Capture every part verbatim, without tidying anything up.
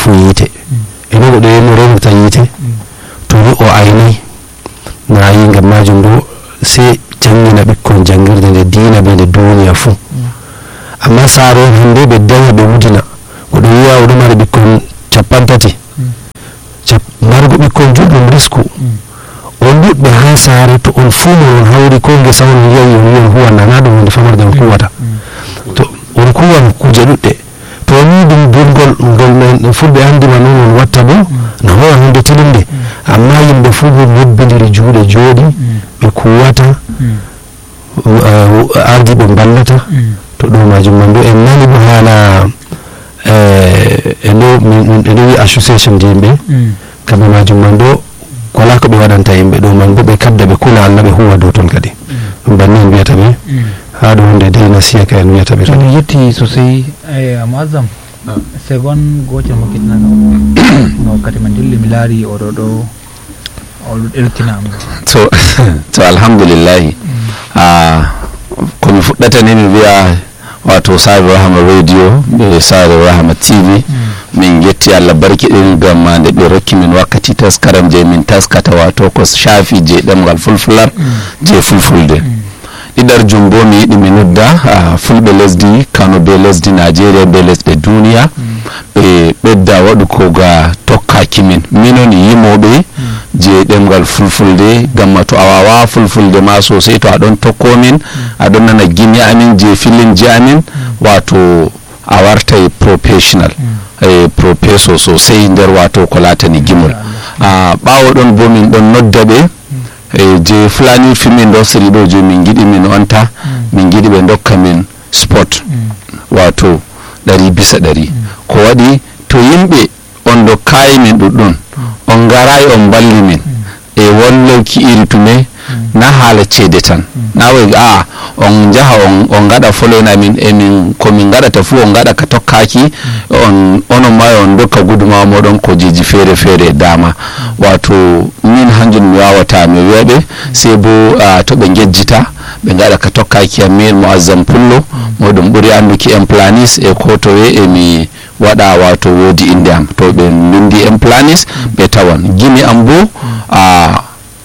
fu yite eno goɗɗo yeno remta yite to ni o aynay na yi ngam majum bo sai jangina ɓikkon jangirde nde diina ɓe nde duniya fuu amma saare on hande ɓe daña ɓe wudina goɗo wiya oɗo mari ɓikkon capan tati margo ɓikkon juɗɗum risku on ɗuɗɓe ha saare to on fuu mo on hawri ko ngesa on yiyayi on wiyon huwa nana ɗum hunde famarde on kuwata to on kuwan kuje ɗuɗɗe to ni ɗum burgol ngol men fulɓe andima noon on watta bo na howa hunde tilinde amma yimɓe fuu ɓe mobbidiri juuɗe jooɗi ɓe kuwata ardi ɓe ballata to ɗo majum man bo en nani bo haala eno wi association je yimɓe kamɓe majum man do wala ko ɓe waɗanta yimɓe ɗo man bo ɓe kadda ɓe kula Allah ɓe huwa dow ton kadi ɗum banni en wiyata ɓe ha ɗo hunde dai nasiya ka en wiyata ɓe mi yetti sosai Muazzam segon gotel mo kitnaga no wakkati man dilli mi laari oɗo ɗo oɗo ɗeltinama to to alhamdulillahi komi fuɗɗata ni mi wiya wato Saare Rahama radio ɓe Saare Rahama tv min yetti Allah barkiɗin gam nde ɓe rokki min wakkati taskaram je min taskata wato ko shafi je ɗemgal fulfular je fulfulde ɗiɗar jumbo mi yiɗi mi nodda fulɓe lesdi Kano be lesdi Nigeria be lesɗe duniya ɓe ɓedda waɗu ko ga tokkaki min minon yimoɓe je ɗemgal fulfulde gamma to a wawa fulfulde ma sosai to aɗon tokko min aɗon nana gimi amin je filin je amin wato a wartay professional e professor sosai nder wato ko latani gimol ɓawo ɗon bo min ɗon nodda ɓe e je Fulani film industry ɗo je min giɗi min onta min giɗi ɓe dokka min sport wato ɗari bisa ɗari ko waɗi to yimɓe on dokkayi min ɗuɗɗum on garai on balli min e wallowki iri tume na haala ceede tan na way a on jaha on on gaɗa foloyna min emin komin gaɗata fuu on gaɗa ka tokkaki on onon ma on dokka guduma moɗon ko jeji feere feere dama wato min hanjum mi wawata mi wiyaɓe sey bo to ɓe jejjita ɓe gaɗa ka tokkaki am min Muazzam Pullo moɗum ɓuuri anduki en planis e ko toye emi waɗa wato woodi inde am to ɓe bindi en planis ɓe tawan gimi am bo a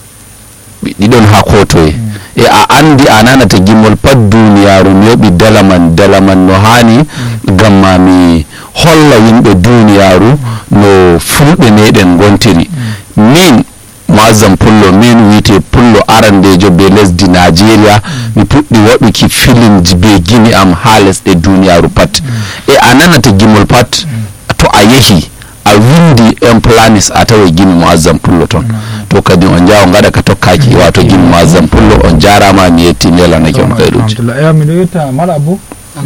ɗiɗon ha kotoye e a andi a nanata gimol pat duniyaru mi yoɓi dalaman dalaman no hani gamma mi holla yimɓe duniyaru no fulɓe meɗen gontiri min Muazzam Pullo min wiyete Pullo arandejo be lesdi Nigeria mi puɗɗi waɗuki filimji be gimi am ha lesɗe duniyaru pat e a nanata gimol pat to a yehi a windi en planis a tawa gimi Muazzam Pullo ton to kadi on jaa on gaɗa ka tokkaki wato gimi Muazzam Pullo on jarama mi yetti nelanake on kayruji miɗo yetta mala abou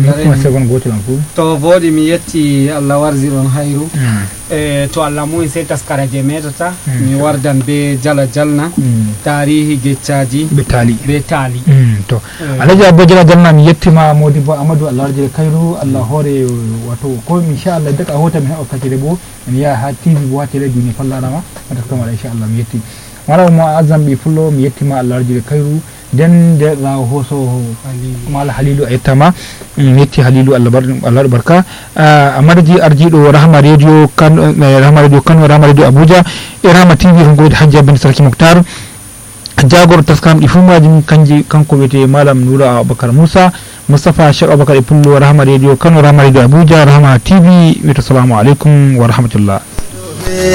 to voɗi mi yetti Allah warzi ɗon hayru e to Allah muyi sey taskara je metata mi wardan be jala jalna tarihi geccaji be taali be taali to alaji abou jala jalna mi yettima Modibo Amadou Allah warji kayru Allah hoore wato ko inchallah deka hota mi heɓa fakire bo mi yaha ha tv bo ha télé duni fallanama atakamaɗa inchallah mi yetti wala Muazzam ɓi fullo mi yettima Allah warji kayru den de la hoso mala Halilu a yettama yetti Halilu Allah bar Allah barka amadaji arjiɗo Rahama radio kan Rahama radio Kano Rahama radio Abuja e Rahama tv ko godi Hajja bin Sarki Muktar jagoro taskam ɗi fumaji kanji kanko wiyete Malam Nura Abubakar Musa Mustafa Cheikh Abubakar e pullo Rahama radio Kano Rahama radio Abuja Rahama tv wiyete assalamu alaikum wa rahmatullah.